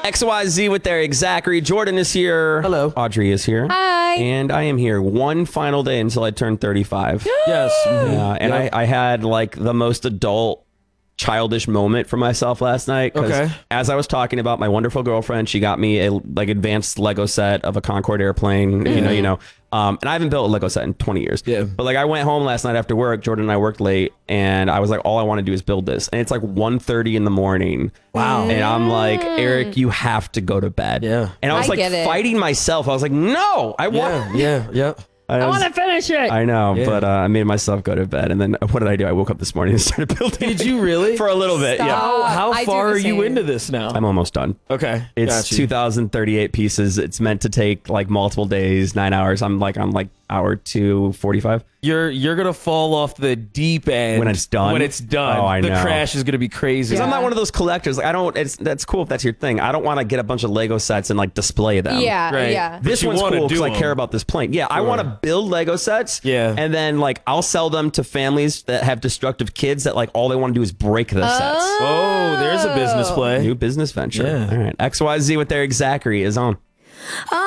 XYZ with Eric Zachary. Jordan is here. Hello. Audrey is here. Hi. And I am here one final day until I turn 35. Yes. And I had like the most adult, childish moment for myself last night. Okay. As I was talking about my wonderful girlfriend, she got me a like advanced Lego set of a Concorde airplane. If you know. And I haven't built a Lego set in 20 years. Yeah. But like I went home last night after work. Jordan and I worked late, and I was like, all I want to do is build this. And it's like 1:30 in the morning. Wow. And I'm like, Eric, you have to go to bed. Yeah. And I was I like get it. fighting myself. I was like, no, I want. Yeah. I want to finish it. I know, Yeah. but I made myself go to bed, and then what did I do? I woke up this morning and started building. Did you really? For a little bit, yeah. How I do far the are you same. into this now? I'm almost done. Okay. It's got you. 2,038 pieces. It's meant to take like multiple days, 9 hours. I'm like hour 2:45. You're gonna fall off the deep end When it's done? When it's done, Oh, I the know. crash is gonna be crazy. Because I'm Yeah. not one of those collectors. Like I don't. That's cool if that's your thing. I don't want to get a bunch of Lego sets and like display them. Yeah, Right. yeah. This But you one's wanna cool do because I them. care about this plane. Yeah, I want to build Lego sets. Yeah. And then like I'll sell them to families that have destructive kids that like all they want to do is break the sets. Oh, there's a business play. New business venture. Yeah. All right. XYZ with Eric Zachary is on.